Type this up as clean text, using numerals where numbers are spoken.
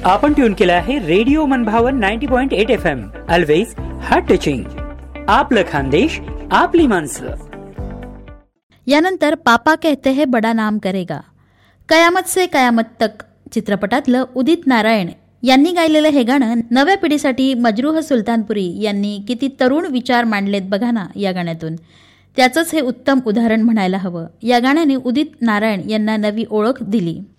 आपण ट्यून केला आहे रेडिओ मनभावन 90.8 FM. Always heart touching. आपलं खानदेश, आपली माणसं. यानंतर पापा कहते हैं बडा नाम करेगा, कयामत से कयामत तक चित्रपटातलं उदित नारायण यांनी गायलेलं हे गाणं नव्या पिढीसाठी मजरूह सुलतानपुरी यांनी किती तरुण विचार मांडलेत बघा ना या गाण्यातून. त्याचंच हे उत्तम उदाहरण म्हणायला हवं. या गाण्याने उदित नारायण यांना नवी ओळख दिली.